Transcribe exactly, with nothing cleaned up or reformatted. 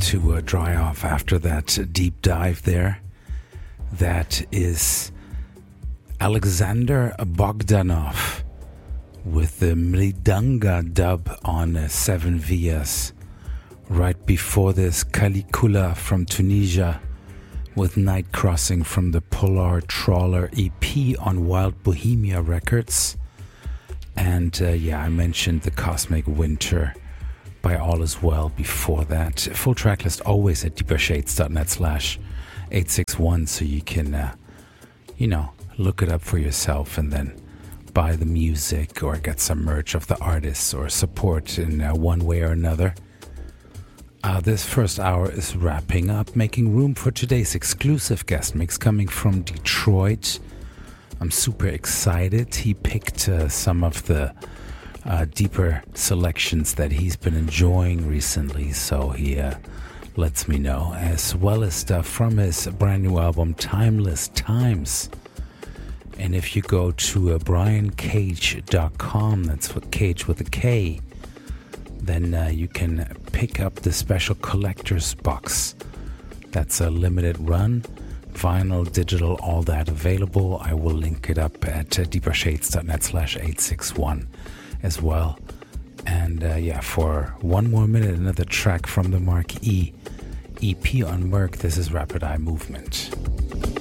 to uh, dry off after that deep dive there. That is Alexander Bogdanov with the Mridanga dub on uh, Seven Vias. Right before this, Calicula from Tunisia with Night Crossing from the Polar Trawler E P on Wild Bohemia Records. And uh, yeah, I mentioned the Cosmic Winter by All Is Well before that. Full track list always at deepershades.net slash 861, so you can, uh, you know, look it up for yourself and then buy the music or get some merch of the artists or support in uh, one way or another. Uh, this first hour is wrapping up, making room for today's exclusive guest mix coming from Detroit. I'm super excited. He picked uh, some of the uh, deeper selections that he's been enjoying recently, so he uh, lets me know, as well as stuff from his brand new album Timeless Times. And if you go to uh, brian cage dot com, that's what Cage with a K, then uh, you can pick up the special collector's box. That's a limited run, vinyl, digital, all that available. I will link it up at uh, deepershades.net slash 861 as well. And uh, yeah, for one more minute, another track from the Mark E E P on Merc. This is Rapid Eye Movement.